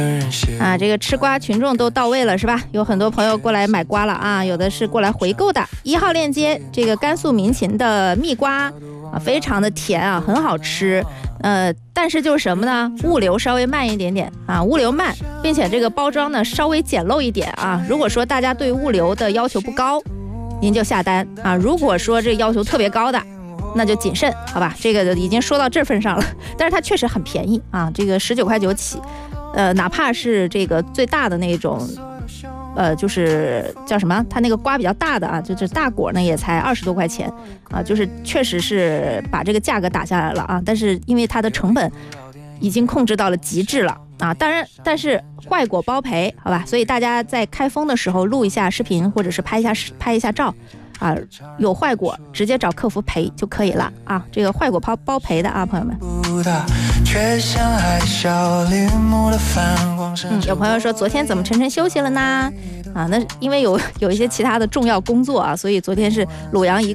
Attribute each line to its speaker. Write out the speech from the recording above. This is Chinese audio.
Speaker 1: 啊，这个吃瓜群众都到位了是吧？有很多朋友过来买瓜了啊，有的是过来回购的。1号链接，这个甘肃民勤的蜜瓜啊，非常的甜啊，很好吃。但是就是什么呢？物流稍微慢一点点啊，物流慢，并且这个包装呢稍微简陋一点啊。如果说大家对物流的要求不高，您就下单啊。如果说这要求特别高的，那就谨慎，好吧？这个已经说到这份上了，但是它确实很便宜啊，这个19.9块起。哪怕是这个最大的那种，就是叫什么？它那个瓜比较大的啊，就是大果呢，也才20多块钱啊，就是确实是把这个价格打下来了啊。但是因为它的成本已经控制到了极致了啊，当然，但是坏果包赔，好吧？所以大家在开封的时候录一下视频，或者是拍一下照。啊，有坏果直接找客服赔就可以了啊！这个坏果包赔的啊，朋友们。有朋友说昨天怎么晨晨休息了呢？啊，那因为有一些其他的重要工作啊，所以昨天是鲁阳一